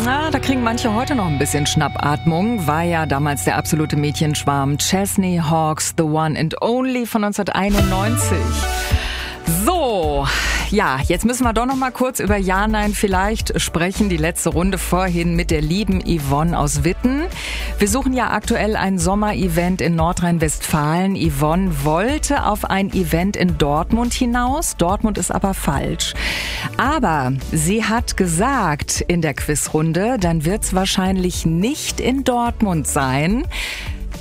Na, da kriegen manche heute noch ein bisschen Schnappatmung. War ja damals der absolute Mädchenschwarm Chesney Hawkes, The One and Only von 1991. So, ja, jetzt müssen wir doch noch mal kurz über Ja, Nein, Vielleicht sprechen. Die letzte Runde vorhin mit der lieben Yvonne aus Witten. Wir suchen ja aktuell ein Sommerevent in Nordrhein-Westfalen. Yvonne wollte auf ein Event in Dortmund hinaus. Dortmund ist aber falsch. Aber sie hat gesagt in der Quizrunde, dann wird's wahrscheinlich nicht in Dortmund sein.